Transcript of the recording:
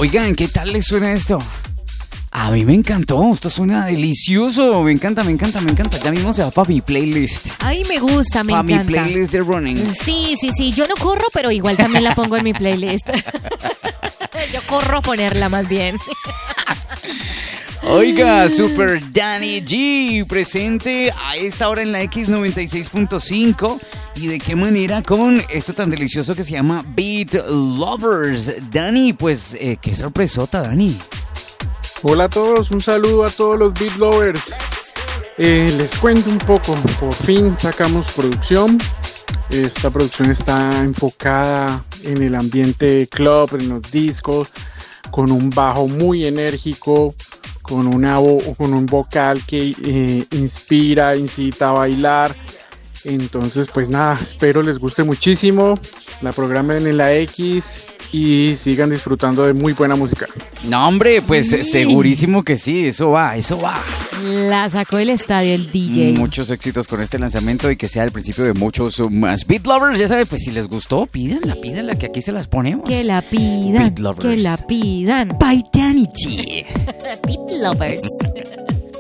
Oigan, ¿qué tal les suena esto? A mí me encantó, esto suena delicioso, me encanta. Ya mismo se va para mi playlist. Ay, me gusta, me encanta. Para mi playlist de running. Sí, yo no corro, pero igual también la pongo en mi playlist. Yo corro a ponerla más bien. Oiga, Super Danny G, presente a esta hora en la X96.5. ¿Y de qué manera? Con esto tan delicioso que se llama Beat Lovers. Dani, pues, qué sorpresota, Dani. Hola a todos, un saludo a todos los Beat Lovers. Les cuento un poco, por fin sacamos producción. Esta producción está enfocada en el ambiente club, en los discos, con un bajo muy enérgico, con un vocal que inspira, incita a bailar. Entonces, pues nada, espero les guste muchísimo, la programen en la X y sigan disfrutando de muy buena música. No, hombre, pues segurísimo que sí, eso va. La sacó del estadio el DJ. Muchos éxitos con este lanzamiento y que sea el principio de muchos más. Beat Lovers, ya saben, pues si les gustó, pídanla, que aquí se las ponemos. Que la pidan, Beat Lovers. que la pidan. By Danny G. Beat Lovers.